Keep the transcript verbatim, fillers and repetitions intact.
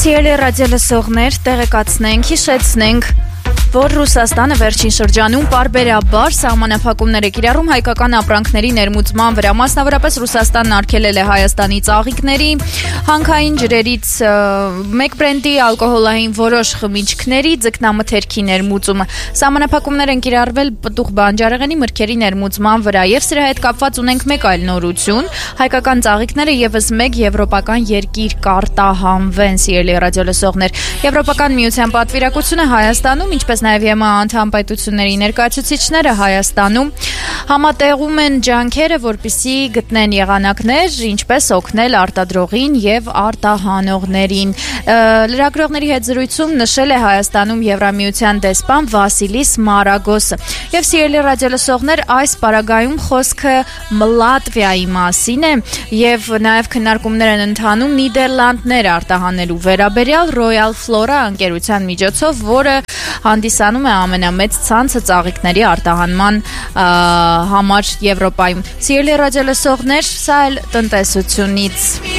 Սիրելի ռադիոլսողներ, տեղեկացնենք, հիշեցնենք, որ Ռուսաստանը վերջին շրջանում պարբերաբար սահմանափակումներ է կիրառում հայկական ապրանքների ներմուծման վրա, մասնավորապես Ռուսաստանն արգելել է Հայաստանի ծաղիկների, հանքային ջրերից մեկ բրենդի, ալկոհոլային որոշ խմիչքների, ձկնամթերքի ներմուծումը։ Սահմանափակումներ են կիրառվել պտուղ բանջարեղենի մրգերի ներմուծման վրա, եւ սրա հետ կապված ունենք մեկ այլ նորություն. հայկական ծաղիկները եւս մեկ եվրոպական երկիր կարտահանվեն, սիրելի ռադիոլսողներ։ Եվրոպական միության պատվիրակությունը Հայաստանում, ինչպես նաև ԵՄԱ անդամ պետությունների ներկայացուցիչները Հայաստանում համատեղում են ջանքերը, որպեսզի գտնեն եղանակներ, ինչպես օգնել արտադրողին եւ արտահանողներին։ Լրագրողների հետ զրույցում նշել է Հայաստանում Եվրամիության դեսպան Վասիլիս Մարագոսը։ Եվ սիրելի ռադիոլսողներ, այս պարագայում խոսքը Լատվիայի մասին է եւ նաեւ քննարկումներ են ընթանում Նիդերլանդներ արտահանելու վերաբերյալ Royal Flora ընկերության միջոցով, որը հանդիսանում է ամենամեծ ցանցը ծաղիկների արտահանման համար Եվրոպայում։ Սիրելի ռադիոլսողներ, սա էլ տնտեսությունից։